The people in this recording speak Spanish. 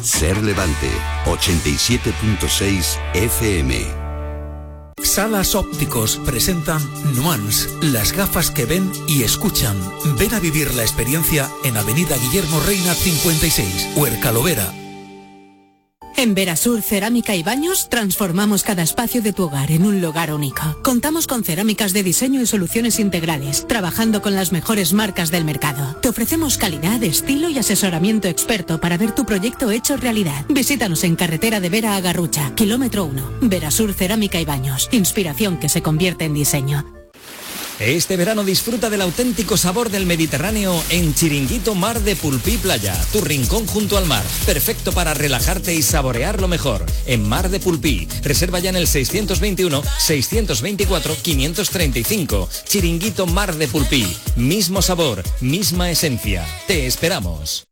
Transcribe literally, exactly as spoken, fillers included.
Ser Levante, ochenta y siete punto seis F M. Salas Ópticos presentan Nuance, las gafas que ven y escuchan. Ven a vivir la experiencia en Avenida Guillermo Reina cincuenta y seis, Huercalovera. En Verasur Cerámica y Baños transformamos cada espacio de tu hogar en un lugar único. Contamos con cerámicas de diseño y soluciones integrales, trabajando con las mejores marcas del mercado. Te ofrecemos calidad, estilo y asesoramiento experto para ver tu proyecto hecho realidad. Visítanos en Carretera de Vera a Garrucha, kilómetro uno. Verasur Cerámica y Baños. Inspiración que se convierte en diseño. Este verano disfruta del auténtico sabor del Mediterráneo en Chiringuito Mar de Pulpí Playa, tu rincón junto al mar, perfecto para relajarte y saborear lo mejor. En Mar de Pulpí, reserva ya en el seiscientos veintiuno, seiscientos veinticuatro, quinientos treinta y cinco. Chiringuito Mar de Pulpí, mismo sabor, misma esencia. Te esperamos.